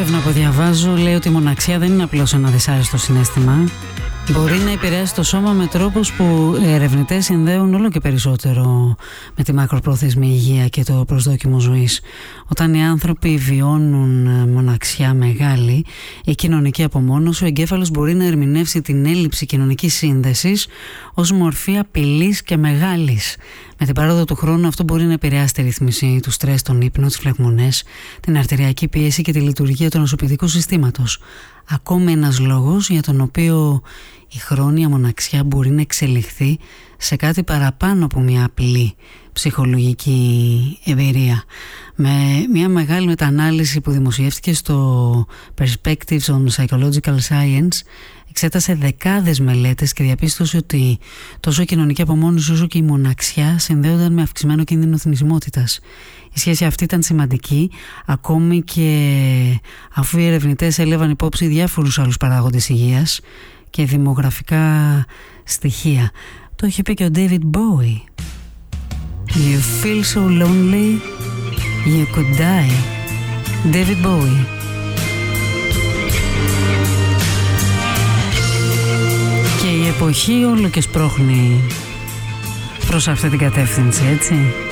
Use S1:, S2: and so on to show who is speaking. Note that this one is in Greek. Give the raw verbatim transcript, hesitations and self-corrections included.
S1: έρευνα που διαβάζω λέει ότι η μοναξιά δεν είναι απλώς ένα δυσάρεστο συναίσθημα. Μπορεί να επηρεάσει το σώμα με τρόπους που οι ερευνητές συνδέουν όλο και περισσότερο με τη μακροπρόθεσμη υγεία και το προσδόκιμο ζωής. Όταν οι άνθρωποι βιώνουν μοναξιά μεγάλη ή κοινωνική απομόνωση, ο εγκέφαλος μπορεί να ερμηνεύσει την έλλειψη κοινωνικής σύνδεσης ως μορφή απειλής και μεγάλης. Με την παρόδο του χρόνου αυτό μπορεί να επηρεάσει τη ρύθμιση του στρες, τον ύπνο, τις φλεγμονές, την αρτηριακή πίεση και τη λειτουργία του νοσοποιητικού συστήματος. Ακόμη ένας λόγος για τον οποίο η χρόνια μοναξιά μπορεί να εξελιχθεί σε κάτι παραπάνω από μια απλή ψυχολογική εμπειρία. Με μια μεγάλη μετανάλυση που δημοσιεύτηκε στο Perspectives on Psychological Science, εξέτασε δεκάδες μελέτες και διαπίστωσε ότι τόσο η κοινωνική απομόνωση όσο και η μοναξιά συνδέονταν με αυξημένο κίνδυνο θνησιμότητας. Η σχέση αυτή ήταν σημαντική ακόμη και αφού οι ερευνητές έλαβαν υπόψη διάφορους άλλους παράγοντες υγείας και δημογραφικά στοιχεία. Το είχε πει και ο David Bowie. You feel so lonely, you could die. David Bowie. Και η εποχή όλο και σπρώχνει προς αυτή την κατεύθυνση, έτσι.